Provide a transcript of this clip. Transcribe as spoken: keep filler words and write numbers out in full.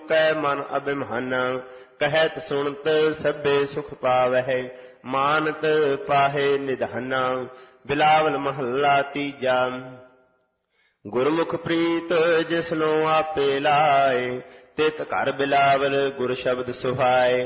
ਕੈ ਮਨ ਅਭਿਮਾਨਾ। ਕਹਿਤ ਸੁਣਤ ਸਭੇ ਸੁਖ ਪਾਵਹਿ, ਮਾਨਤ ਪਾਹੇ ਨਿਧਾਨਾ। ਬਿਲਾਵਲ ਮਹੱਲਾ ਤੀਜਾ। ਗੁਰਮੁਖ ਪ੍ਰੀਤ ਜਿਸਨੂੰ ਆਪੇ ਲਾਏ, ਤਿਤ ਘਰ ਬਿਲਾਵਲ ਗੁਰ ਸ਼ਬਦ ਸੁਹਾਏ।